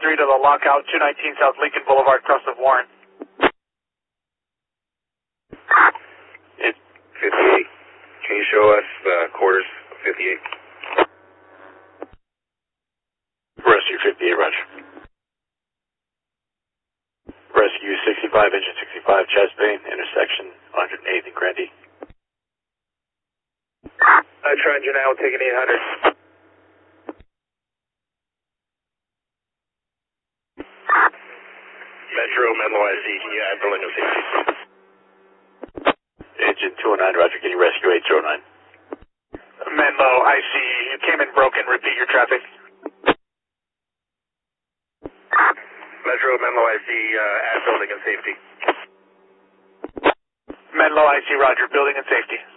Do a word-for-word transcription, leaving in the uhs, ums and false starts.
three to the lockout, two nineteen South Lincoln Boulevard, cross of Warren. It's fifty-eight. Can you show us uh, quarters of fifty-eight? Rescue fifty-eight, roger. Rescue sixty-five, engine sixty-five, Chastain, intersection one hundred eighth and Grandie. Uh, Trent, you're now taking eight hundred. Metro, Menlo I C, can you add building of safety? Engine two oh nine, roger, can you rescue eight oh nine? Menlo, I C, you came in broken, repeat your traffic. Metro, Menlo I C, uh, add building and safety. Menlo, I C, roger, building and safety.